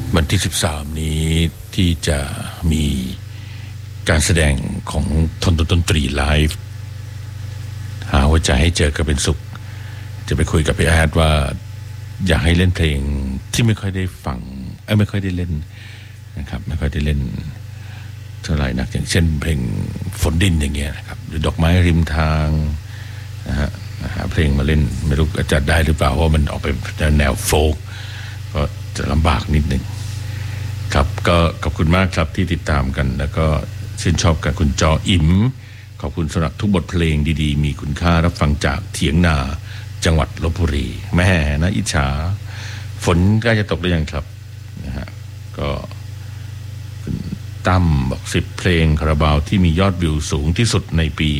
วันที่13นี้ที่จะมีการแสดงของทนดนตรีไลฟ์หาหัวใจให้เจอก็เป็นสุขจะไปคุยกับพี่แอดว่าอยากให้เล่นเพลงที่ไม่ค่อยได้ฟังไม่ค่อยได้เล่นนะครับไม่ค่อยได้เล่นเท่าไหร่นักอย่างเช่นเพลงฝนดินอย่างเงี้ยนะครับหรือดอกไม้ริมทางนะฮะหาเพลงมาเล่นไม่รู้จะได้หรือเปล่าเพราะมันออกไปแนวโฟล์กก็จะลำบากนิดนึงครับก็ขอบคุณมากครับที่ติดตามกันแล้วก็ชื่นชอบกันคุณจออิ๋มขอบคุณสำหรับทุกบทเพลงดีๆมีคุณค่ารับฟังจากเถียงนาจังหวัดลพบุรีแม่นะอิจฉาฝนใกล้จะตกหรือยังครับนะฮะก็คุณตั้มบอก10เพลงคาราบาวที่มียอดวิวสูงที่สุดในปี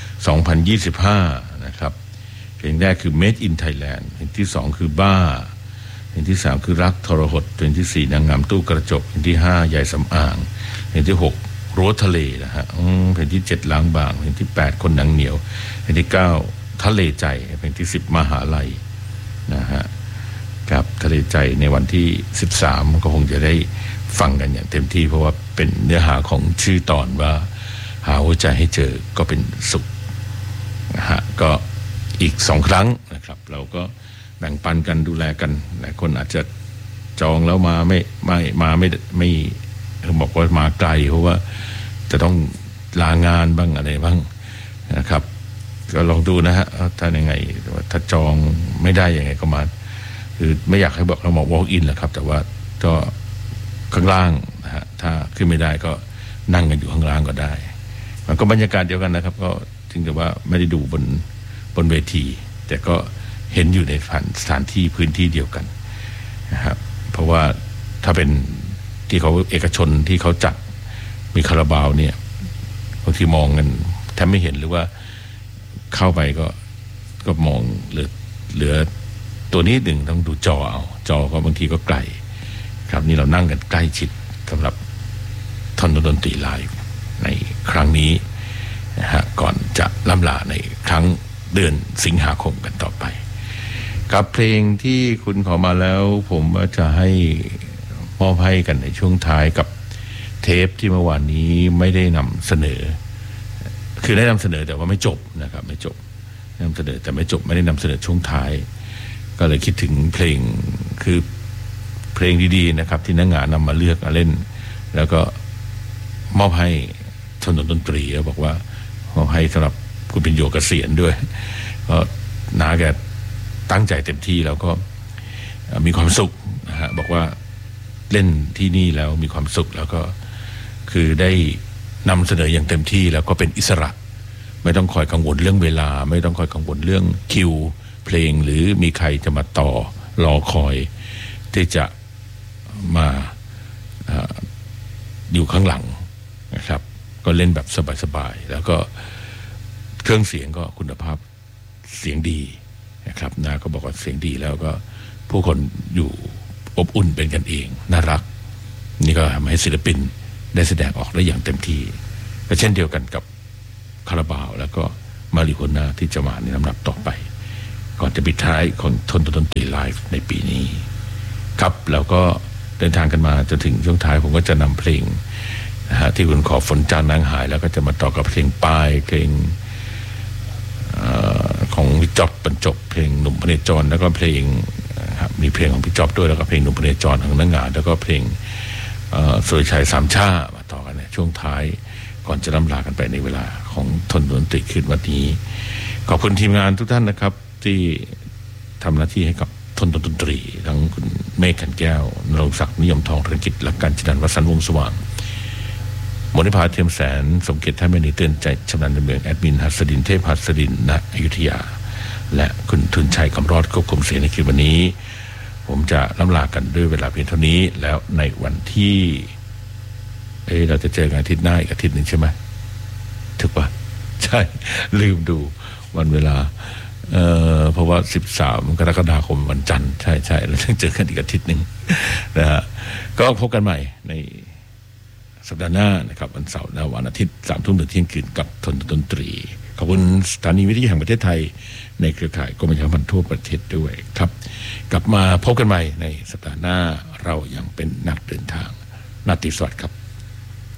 2025นะครับเพลงแรกคือ Made in Thailand เพลงที่2คือบ้าเพลงที่3คือรักทรหดเพลงที่4นางงามตู้กระจกเพลงที่5ยายสำอางเพลงที่6รั้วทะเลนะฮะเพลงที่7ล้างบางเพลงที่8คนหนังเหนียวเพลงที่9ทะเลใจเพลงที่10มหาลัยนะฮะกับทะเลใจในวันที่13ก็คงจะได้ฟังกันอย่างเต็มที่เพราะว่าเป็นเนื้อหาของชื่อตอนว่าหาหัวใจให้เจอก็เป็นสุขนะฮะก็อีก2ครั้งนะครับเราก็แบ่งปันกันดูแลกันหลายคนอาจจะจองแล้วมาไม่บอกว่ามาไกลเพราะว่าจะต้องลางานบ้างอะไรบ้างนะครับก็ลองดูนะฮะถ้ายังไงถ้าจองไม่ได้ยังไงก็มาคือไม่อยากให้บอกเราบอก walk in แหละครับแต่ว่าก็ข้างล่างนะฮะถ้าขึ้นไม่ได้ก็นั่งกันอยู่ข้างล่างก็ได้มันก็บรรยากาศเดียวกันนะครับก็ถึงแต่ว่าไม่ได้ดูบนเวทีแต่ก็เห็นอยู่ในสถานที่พื้นที่เดียวกันนะครับเพราะว่าถ้าเป็นที่เขาเอกชนที่เขาจัดมีคาราบาวเนี่ยบางทีมองกันแทบไม่เห็นหรือว่าเข้าไปก็มองเหลือตัวนี้หนึ่งต้องดูจอเอาจอก็บางทีก็ไกลครับนี่เรานั่งกันใกล้ชิดสำหรับท่อนดนตรีไลฟ์ในครั้งนี้นะฮะก่อนจะล่ำลาในครั้งเดือนสิงหาคมกันต่อไปกับเพลงที่คุณขอมาแล้วผมว่าจะให้มอบให้กันในช่วงท้ายกับเทปที่เมื่อวานนี้ไม่ได้นำเสนอคือได้นำเสนอแต่ว่าไม่จบนะครับไม่จบนำเสนอแต่ไม่จบไม่ได้นำเสนอช่วงท้ายก็เลยคิดถึงเพลงคือเพลงดีๆนะครับที่นักงานนำมาเลือกมาเล่นแล้วก็มอบให้ชนดนตรีแล้วบอกว่ามอบให้สำหรับคุณเป็นโยเกษียณด้วยก็น้าแกตั้งใจเต็มที่แล้วก็มีความสุขนะฮะบอกว่าเล่นที่นี่แล้วมีความสุขแล้วก็คือได้นำเสนออย่างเต็มที่แล้วก็เป็นอิสระไม่ต้องคอยกังวลเรื่องเวลาไม่ต้องคอยกังวลเรื่องคิวเพลงหรือมีใครจะมาต่อรอคอยที่จะมาอยู่ข้างหลังนะครับก็เล่นแบบสบายๆแล้วก็เครื่องเสียงก็คุณภาพเสียงดีนะครับนาก็บอกว่าเสียงดีแล้วก็ผู้คนอยู่อบอุ่นเป็นกันเองน่ารักนี่ก็ทำให้ศิลปินได้แสดงออกได้อย่างเต็มที่ก็เช่นเดียวกันกับคาราบาวแล้วก็มาริโฮน่าที่จะมาในลำดับต่อไปก่อนจะปิดท้ายของทนดนตรีไลฟ์ในปีนี้ครับแล้วก็เดินทางกันมาจนถึงช่วงท้ายผมก็จะนำเพลงนะฮะที่คุณขอฝนจางนางหายแล้วก็จะมาต่อกับเพลงปลายเพลงของพี่จ๊อบบรรจบเพลงหนุ่มพเนจรแล้วก็เพลงมีเพลงของพี่จ๊อบด้วยแล้วก็เพลงหนุ่มพเนจรของนักงานแล้วก็เพลงสุริชัยสามชามาต่อกันในช่วงท้ายก่อนจะล่ำลากันไปในเวลาของทนดนตรีคืนวันนี้ขอบคุณทีมงานทุกท่านนะครับที่ทำหน้าที่ให้กับทนดนตรีทั้งคุณเมฆขันแก้วนรงศักดิ์นิยมทองธนกิจและการจินันท์วสันต์วงศ์สว่างมณิภาเทียมแสนสมเกียรติท่านไม่ได้เตือนใจชำนาญในเมืองแอดมินหัสดินเทพหัสดินณอยุธยาและคุณทุนชัยคำรอดควบคุมเสียงในคืนวันนี้ผมจะล่ำลากันด้วยเวลาเพียงเท่านี้แล้วในวันที่เราจะเจอกันอาทิตย์หน้าอีกอาทิตย์หนึ่งใช่ไหมถูกปะใช่ลืมดูวันเวลาเพราะว่า13กรกฎาคมวันจันทร์ใช่แล้วจะเจอกันอีกอาทิตย์หนึ่งนะฮะก็พบกันใหม่ในสัปดาห์หน้านะครับวันเสาร์และวันอาทิตย์ 3 ทุ่มถึงเที่ยงคืนกับทนดนตรีขอบคุณสถานีวิทยุแห่งประเทศไทยในเครือข่ายกรมประชาสัมพันธ์ทั่วประเทศด้วยครับกลับมาพบกันใหม่ในสัปดาห์หน้าเรายังเป็นนักเดินทางราตรีสวัสดิ์ครับ